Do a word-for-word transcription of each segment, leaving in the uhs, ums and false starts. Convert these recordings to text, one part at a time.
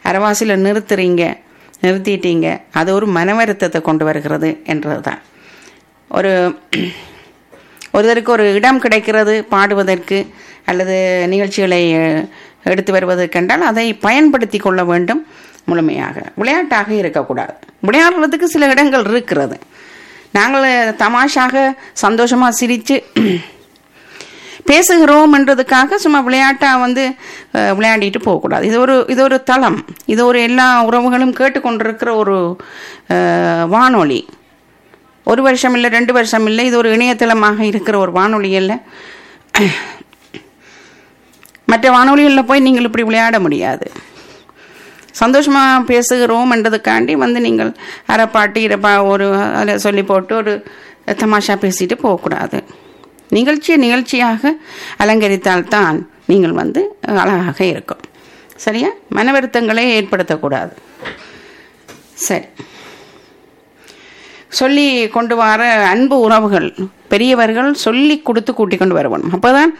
அரவாசியில் நிறுத்துறீங்க, நிறுத்திட்டீங்க, அது ஒரு மன வருத்தத்தை கொண்டு வருகிறது என்றது தான். ஒரு ஒருவருக்கு ஒரு இடம் கிடைக்கிறது பாடுவதற்கு அல்லது நிகழ்ச்சிகளை எடுத்து வருவதற்கென்றால் அதை பயன்படுத்தி கொள்ள வேண்டும் முழுமையாக. விளையாட்டாக இருக்கக்கூடாது. விளையாடுறதுக்கு சில இடங்கள் இருக்கிறது. நாங்கள் தமாஷாக சந்தோஷமாக சிரித்து பேசுகிறோம் என்றதுக்காக சும்மா விளையாட்டாக வந்து விளையாடிட்டு போகக்கூடாது. இது ஒரு இது ஒரு தளம், இது ஒரு எல்லா உறவுகளும் கேட்டுக்கொண்டிருக்கிற ஒரு வானொலி. ஒரு வருஷம் இல்லை, ரெண்டு வருஷம் இல்லை, இது ஒரு இணையதளமாக இருக்கிற ஒரு வானொலி இல்லை. மற்ற வானொலிகளில் போய் நீங்கள் இப்படி விளையாட முடியாது. சந்தோஷமாக பேசுகிறோம் என்றதுக்காண்டி வந்து நீங்கள் அரைப்பாட்டு இரப்பா ஒரு அதில் சொல்லி போட்டு ஒரு தமாஷா பேசிட்டு போகக்கூடாது. நிகழ்ச்சியை நிகழ்ச்சியாக அலங்கரித்தால்தான் நீங்கள் வந்து அழகாக இருக்கும். சரியா? மன வருத்தங்களே ஏற்படுத்தக்கூடாது. சரி, சொல்லி கொண்டு வர அன்பு உறவுகள் பெரியவர்கள் சொல்லி கொடுத்து கூட்டிக் கொண்டு வரணும். அப்போதான்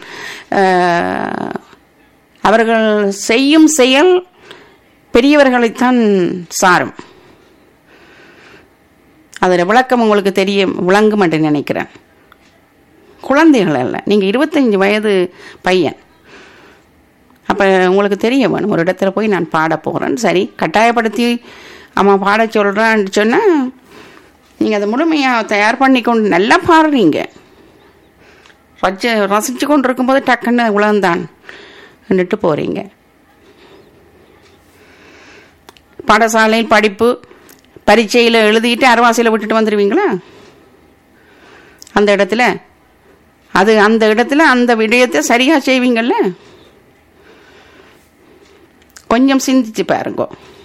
அவர்கள் செய்யும் செயல் பெரியவர்களைத்தான் சாரும். அதில் விளக்கம் உங்களுக்கு தெரிய விளங்கும் என்று நினைக்கிறேன். குழந்தைகள் அல்ல, நீங்கள் இருபத்தஞ்சி வயது பையன். அப்போ உங்களுக்கு தெரிய வேணும், ஒரு இடத்துல போய் நான் பாட போகிறேன். சரி, கட்டாயப்படுத்தி அம்மா பாட சொல்கிறான்னு சொன்னால் நீங்கள் அதை முழுமையாக தயார் பண்ணி கொண்டு நல்லா பாடுறீங்க. ரசிச்சு ரசித்து கொண்டு இருக்கும்போது டக்குன்னு உலகந்தான் நின்று போகிறீங்க. பாடசாலையில் படிப்பு பரீட்சையில் எழுதிட்டு அரவாசியில் விட்டுட்டு வந்துடுவீங்களா? அந்த இடத்துல அது அந்த இடத்துல அந்த விடயத்தை சரியாக செய்வீங்கள்ல? கொஞ்சம் சிந்திச்சு பாருங்க.